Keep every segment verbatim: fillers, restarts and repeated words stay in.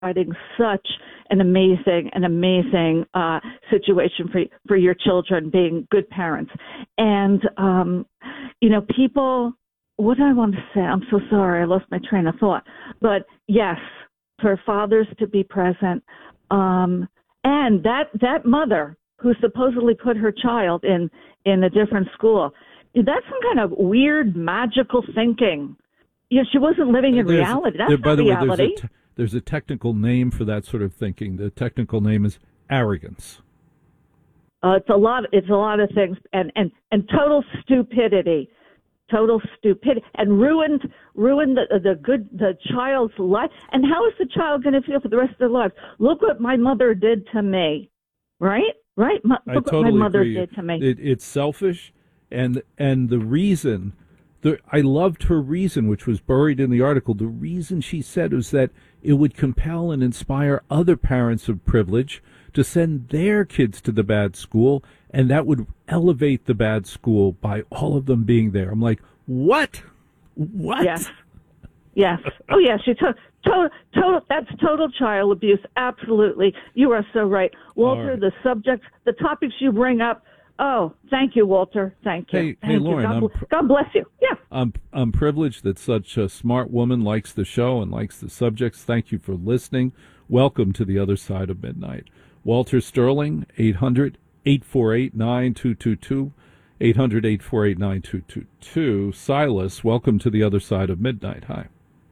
providing such an amazing, an amazing uh, situation for for your children, being good parents. And, um, you know, people, what do I want to say? I'm so sorry. I lost my train of thought. But, yes, for fathers to be present. Um, and that, that mother who supposedly put her child in, in a different school, that's some kind of weird, magical thinking. Yeah, she wasn't living in there's, reality. That's there, not by the reality. way, there's a, te- there's a technical name for that sort of thinking. The technical name is arrogance. Uh, it's a lot. It's a lot of things, and and and total stupidity, total stupidity, and ruined ruined the the good the child's life. And how is the child going to feel for the rest of their lives? Look what my mother did to me, right? Right? Mo- I look totally what my mother agree. did to me. It, it's selfish, and and the reason. The, I loved her reason, which was buried in the article. The reason she said was that it would compel and inspire other parents of privilege to send their kids to the bad school, and that would elevate the bad school by all of them being there. I'm like, what? What? Yes. Yes. Oh, yes. She told. Total, total, that's total child abuse. Absolutely. You are so right. Walter, right. the subjects, the topics you bring up. Oh, thank you, Walter. Thank you. Hey, thank hey, Lauren. God, I'm, bl- God bless you. Yeah. I'm I'm privileged that such a smart woman likes the show and likes the subjects. Thank you for listening. Welcome to the other side of midnight. Walter Sterling, eight hundred, eight four eight, nine two two two, eight hundred, eight four eight, nine two two two. Silas, welcome to the other side of midnight. Hi.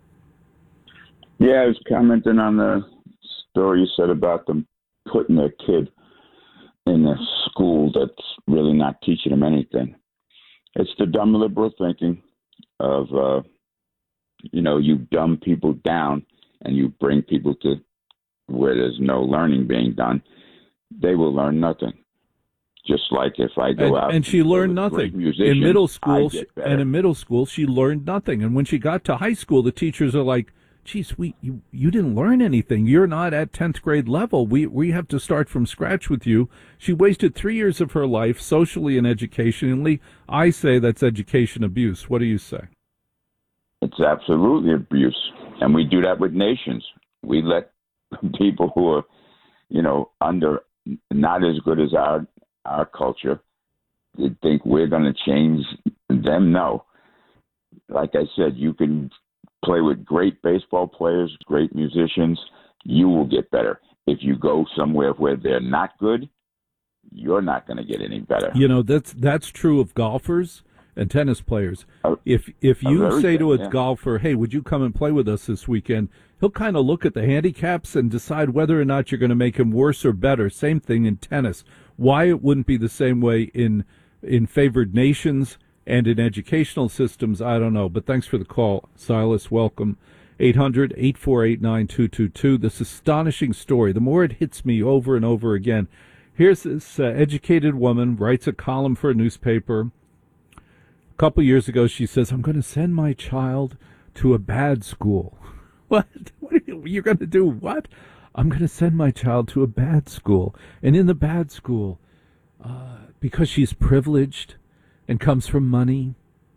Yeah, I was commenting on the story you said about them putting their kid in a school that's really not teaching them anything. It's the dumb liberal thinking of, uh, you know, you dumb people down and you bring people to where there's no learning being done. They will learn nothing. Just like if I go and, out. And she learned nothing. In middle school, and in middle school, she learned nothing. And when she got to high school, the teachers are like, geez, we, you, you didn't learn anything. You're not at tenth grade level. We we have to start from scratch with you. She wasted three years of her life, socially and educationally. I say that's education abuse. What do you say? It's absolutely abuse. And we do that with nations. We let people who are, you know, under, not as good as our, our culture, they think we're going to change them. No. Like I said, you can play with great baseball players, great musicians, you will get better. If you go somewhere where they're not good, you're not going to get any better. You know, that's that's true of golfers and tennis players. Uh, if if you say to a yeah. golfer, hey, would you come and play with us this weekend, he'll kind of look at the handicaps and decide whether or not you're going to make him worse or better. Same thing in tennis. Why it wouldn't be the same way in in favored nations and in educational systems, I don't know. But thanks for the call, Silas. Welcome. eight hundred, eight four eight, nine two two two. This astonishing story. The more it hits me over and over again. Here's this uh, educated woman, writes a column for a newspaper. A couple years ago, she says, I'm going to send my child to a bad school. What? What are you, you're going to do what? I'm going to send my child to a bad school. And in the bad school, uh, because she's privileged, and comes from money,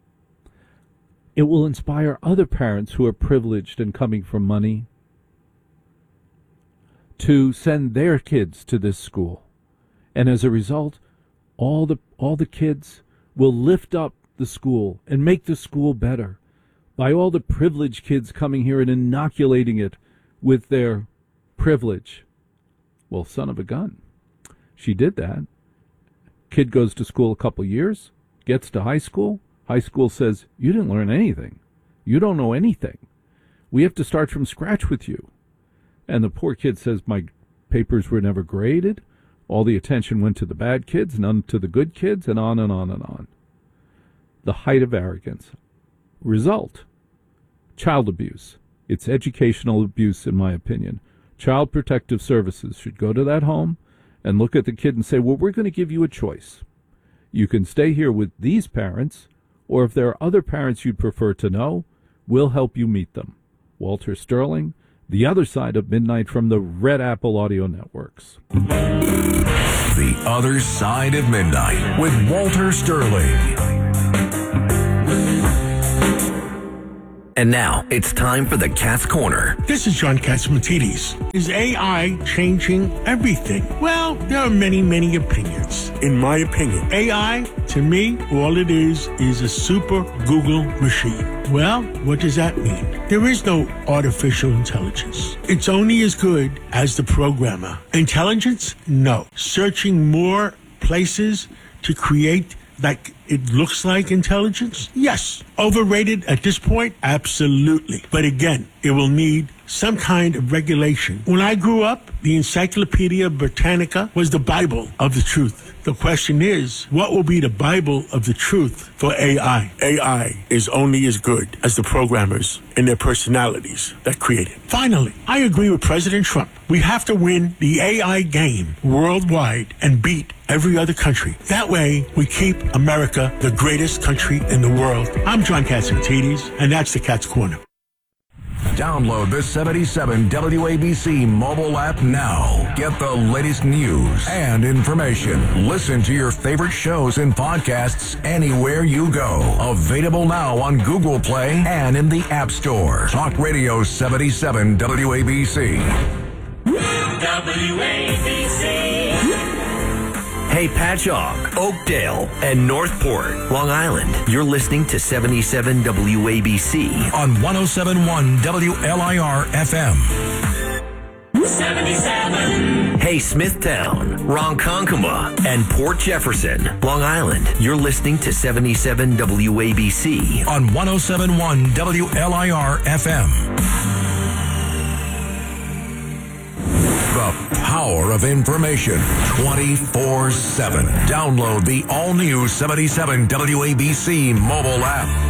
it will inspire other parents who are privileged and coming from money to send their kids to this school. And as a result, all the all the kids will lift up the school and make the school better by all the privileged kids coming here and inoculating it with their privilege. Well, son of a gun. She did that. Kid goes to school a couple years, gets to high school. High school says, you didn't learn anything. You don't know anything. We have to start from scratch with you. And the poor kid says, my papers were never graded. All the attention went to the bad kids, none to the good kids, and on and on and on. The height of arrogance. Result, child abuse. It's educational abuse, in my opinion. Child Protective Services should go to that home and look at the kid and say, well, we're going to give you a choice. You can stay here with these parents, or if there are other parents you'd prefer to know, we'll help you meet them. Walter Sterling, The Other Side of Midnight from the Red Apple Audio Networks. The Other Side of Midnight with Walter Sterling. And now it's time for the Cat's Corner. This is John Catsimatidis. Is A I changing everything? Well, there are many, many opinions. In my opinion, A I, to me, all it is is a super Google machine. Well, what does that mean? There is no artificial intelligence. It's only as good as the programmer. Intelligence? No. Searching more places to create like it looks like intelligence? Yes. Overrated at this point? Absolutely. But again, it will need some kind of regulation. When I grew up, the Encyclopedia Britannica was the Bible of the truth. The question is, what will be the Bible of the truth for A I? A I is only as good as the programmers and their personalities that create it. Finally, I agree with President Trump. We have to win the A I game worldwide and beat every other country. That way, we keep America the greatest country in the world. I'm John Catsimatidis, and that's the Cat's Corner. Download the seventy-seven W A B C mobile app now. Get the latest news and information. Listen to your favorite shows and podcasts anywhere you go. Available now on Google Play and in the App Store. Talk Radio seventy-seven W A B C. W A B C. Hey, Patchogue, Oakdale, and Northport, Long Island. You're listening to seventy-seven W A B C on one oh seven point one W L I R F M. seventy-seven. Hey, Smithtown, Ronkonkoma, and Port Jefferson, Long Island. You're listening to seventy-seven W A B C on one oh seven point one W L I R F M. The power of information twenty-four seven. Download the all-new seventy-seven W A B C mobile app.